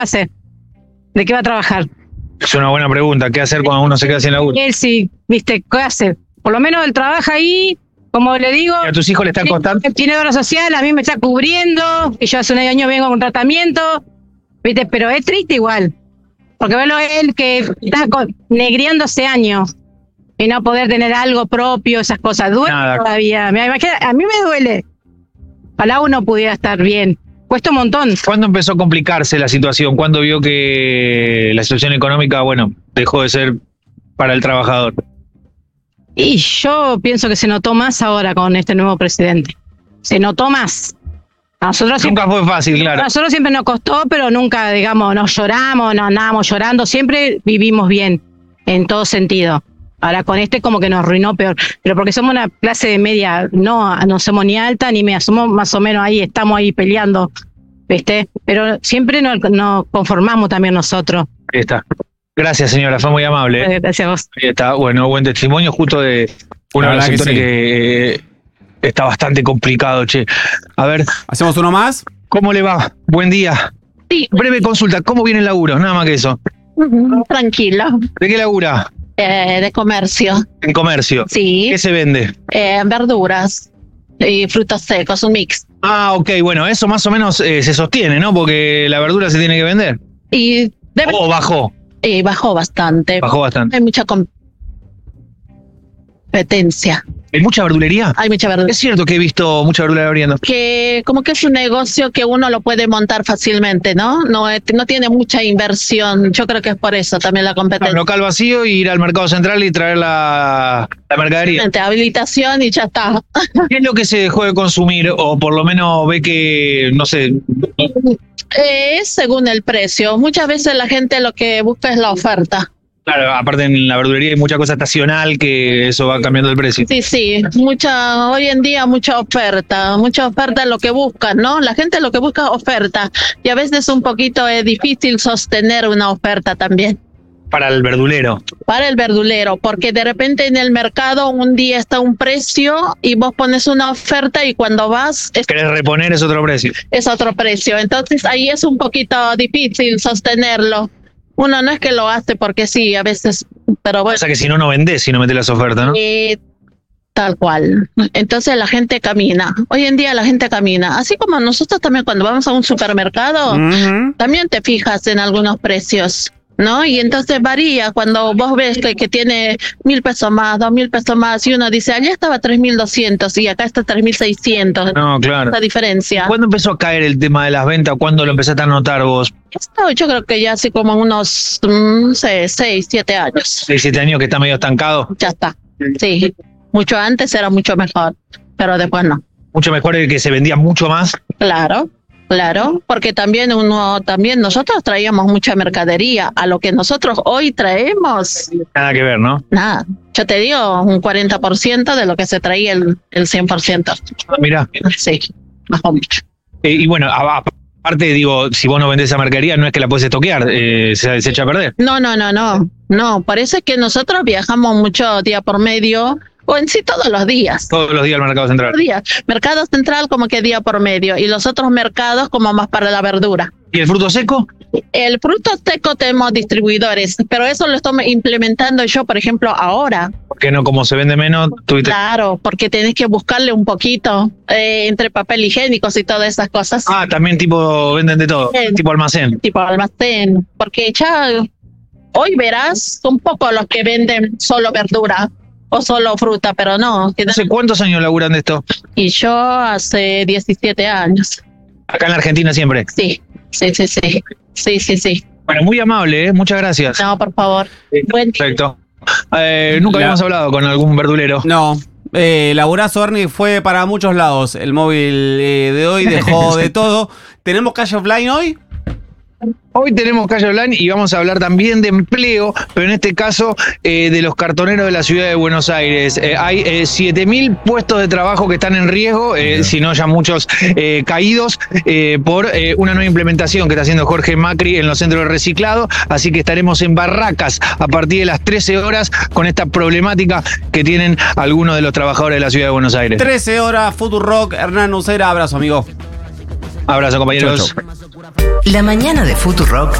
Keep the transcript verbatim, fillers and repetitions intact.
hacer? ¿De qué va a trabajar? Es una buena pregunta. ¿Qué hacer cuando uno se queda sin laburo? Él sí, viste, ¿qué hace? Por lo menos él trabaja ahí, como le digo. ¿Y a tus hijos le están costando? Tiene obra social, a mí me está cubriendo, y yo hace un año vengo con tratamiento, viste, pero es triste igual. Porque verlo él que está con, negriándose años y no poder tener algo propio, esas cosas, duele Nada. todavía. Me imagino, a mí me duele. Ojalá uno pudiera estar bien. Cuesta un montón. ¿Cuándo empezó a complicarse la situación? ¿Cuándo vio que la situación económica, bueno, dejó de ser para el trabajador? Y yo pienso que se notó más ahora con este nuevo presidente. Se notó más. A nosotros Nunca siempre, fue fácil, claro. a nosotros siempre nos costó, pero nunca, digamos, nos lloramos, nos andábamos llorando. Siempre vivimos bien, en todo sentido. Ahora con este como que nos arruinó peor. Pero porque somos una clase de media, no, no somos ni alta ni media, somos más o menos ahí, estamos ahí peleando, ¿viste? Pero siempre nos, nos conformamos también nosotros. Ahí está. Gracias, señora, fue muy amable. ¿eh? Gracias a vos. Ahí está, bueno, buen testimonio justo de uno de los verdad que sectores sí. que, eh, está bastante complicado, che. A ver, ¿Hacemos uno más? ¿cómo le va? Buen día. Sí. Breve consulta, ¿cómo viene el laburo? Nada más que eso. Ujú, tranquilo. ¿De qué labura? Eh, de comercio. En comercio. Sí. ¿Qué se vende? Eh, verduras y frutos secos, un mix. Ah, ok, bueno, eso más o menos eh, se sostiene, ¿no? Porque la verdura se tiene que vender. Y debe- Oh, bajó, eh, bajó bastante. bajó bastante. Hay mucha competencia. ¿Hay mucha verdulería? Hay mucha verdura. Es cierto que he visto mucha verdura abriendo. Que como que es un negocio que uno lo puede montar fácilmente, ¿no? No, eh, no tiene mucha inversión. Yo creo que es por eso también la Un competencia. local vacío y ir al mercado central y traer la, la mercadería. Habilitación y ya está. ¿Qué es lo que se dejó de consumir? O por lo menos ve que, no sé, Eh, Es según el precio. Muchas veces la gente lo que busca es la oferta. claro, aparte en la verdulería hay mucha cosa estacional que eso va cambiando el precio. Sí, sí, mucha, hoy en día mucha oferta, mucha oferta es lo que buscan, ¿no? La gente lo que busca es oferta y a veces un poquito es difícil sostener una oferta también Para el verdulero. para el verdulero, porque de repente en el mercado un día está un precio y vos pones una oferta y cuando vas es, ¿Querés reponer es otro precio? es otro precio, entonces ahí es un poquito difícil sostenerlo. Uno no es que lo hace porque sí, a veces, pero O bueno. sea que si no, no vendés, si no metés las ofertas, ¿no? Eh, tal cual. Entonces la gente camina. Hoy en día la gente camina. Así como nosotros también cuando vamos a un supermercado, Ujú. también te fijas en algunos precios, ¿no? Y entonces varía cuando vos ves que, que tiene mil pesos más, dos mil pesos más, y uno dice, allá estaba tres mil doscientos y acá está tres mil seiscientos. No, claro. Esa diferencia. ¿Cuándo empezó a caer el tema de las ventas? ¿Cuándo lo empezaste a notar vos? Esto yo creo que ya así como unos, mm, no sé, seis, siete años. ¿Seis, siete años que está medio estancado? Ya está. Sí. Mucho antes era mucho mejor, pero después no. Mucho mejor el que se vendía mucho más. Claro, claro, porque también uno, también nosotros traíamos mucha mercadería. A lo que nosotros hoy traemos, Nada que ver, ¿no? nada. Yo te digo, un cuarenta por ciento de lo que se traía el, el cien por ciento. Mirá. Sí, bajó mucho. Eh, y bueno, a- aparte, digo, si vos no vendés esa mercadería, no es que la puedes estoquear, eh, se, se echa a perder. No, no, no, no. No, parece que nosotros viajamos mucho día por medio, o en sí todos los días. Todos los días al mercado central. Todos los días. Mercado central como que día por medio, y los otros mercados como más para la verdura. ¿Y el fruto seco? El fruto seco tenemos distribuidores, pero eso lo estoy implementando yo, por ejemplo, ahora. Porque no, como se vende menos, tuviste. Claro, porque tenés que buscarle un poquito eh, entre papel higiénicos y todas esas cosas, Ah, también tipo venden de todo, Sí. tipo almacén. tipo almacén, porque ya hoy verás, son pocos los que venden solo verdura o solo fruta, pero no. No sé cuántos años laburan de esto. Y yo hace diecisiete años. Acá en la Argentina siempre. Sí, sí, sí, sí, sí, sí, sí. Bueno, muy amable, ¿eh? Muchas gracias. No, por favor. Buen Perfecto. Eh, nunca La- habíamos hablado con algún verdulero. No. Eh, laburazo, Ernie, fue para muchos lados. El móvil eh, de hoy dejó de todo. ¿Tenemos Cash Offline hoy? Hoy tenemos Calle Online y vamos a hablar también de empleo, pero en este caso eh, de los cartoneros de la ciudad de Buenos Aires. Eh, hay eh, siete mil puestos de trabajo que están en riesgo, eh, si no ya muchos eh, caídos, eh, por eh, una nueva implementación que está haciendo Jorge Macri en los centros de reciclado. Así que estaremos en Barracas a partir de las trece horas con esta problemática que tienen algunos de los trabajadores de la ciudad de Buenos Aires. trece horas, Futurock, Hernán Nucera, abrazo, amigo. Abrazo, compañeros. Chau, chau. La mañana de Futurock